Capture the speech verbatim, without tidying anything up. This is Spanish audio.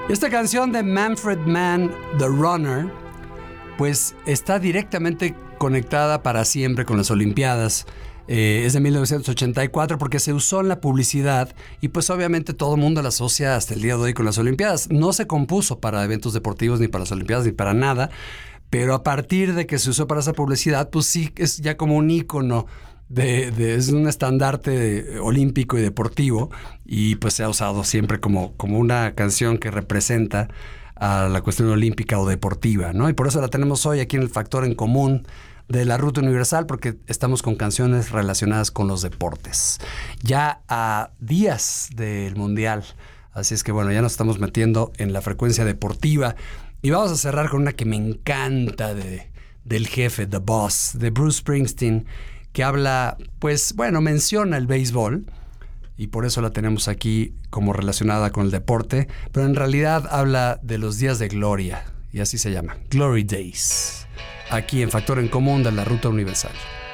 Esta canción de Manfred Mann, The Runner, pues está directamente conectada para siempre con las Olimpiadas. Eh, es de mil novecientos ochenta y cuatro porque se usó en la publicidad y pues obviamente todo el mundo la asocia hasta el día de hoy con las Olimpiadas. No se compuso para eventos deportivos, ni para las Olimpiadas, ni para nada, pero a partir de que se usó para esa publicidad, pues sí es ya como un ícono. De, de, es un estandarte olímpico y deportivo y pues se ha usado siempre como, como una canción que representa a la cuestión olímpica o deportiva, ¿no? Y por eso la tenemos hoy aquí en el Factor en Común de la Ruta Universal, porque estamos con canciones relacionadas con los deportes. Ya a días del Mundial, así es que bueno, ya nos estamos metiendo en la frecuencia deportiva y vamos a cerrar con una que me encanta de, del jefe, The Boss, de Bruce Springsteen, que habla, pues, bueno, menciona el béisbol y por eso la tenemos aquí como relacionada con el deporte, pero en realidad habla de los días de gloria y así se llama, Glory Days, aquí en Factor en Común de la Ruta Universal.